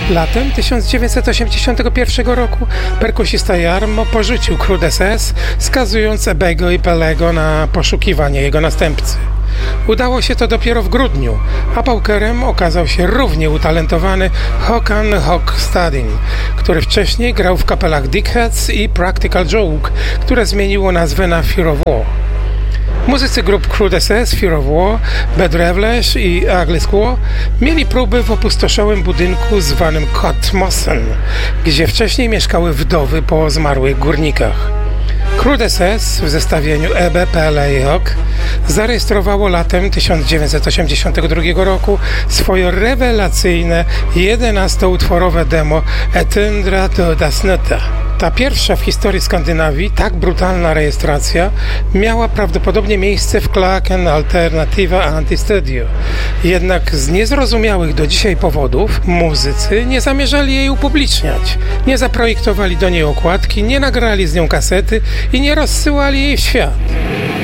Latem 1981 roku perkusista Jarmo porzucił Crude SS, skazując Ebego i Pelego na poszukiwanie jego następcy. Udało się to dopiero w grudniu, a paukerem okazał się równie utalentowany Håkan Hogstadin, który wcześniej grał w kapelach Dickheads i Practical Joke, które zmieniło nazwę na Fear of War. Muzycy grup Crude SS, Fear of War, Bad Revlesh i Ugly Squaw mieli próby w opustoszałym budynku zwanym Kotmosen, gdzie wcześniej mieszkały wdowy po zmarłych górnikach. Crude SS w zestawieniu EB, PLA i Hawk zarejestrowało latem 1982 roku swoje rewelacyjne 11-utworowe demo Etendra to Dasneta. Ta pierwsza w historii Skandynawii tak brutalna rejestracja miała prawdopodobnie miejsce w Klaken Alternativa Anti-Studio. Jednak z niezrozumiałych do dzisiaj powodów muzycy nie zamierzali jej upubliczniać. Nie zaprojektowali do niej okładki, nie nagrali z nią kasety i nie rozsyłali jej w świat.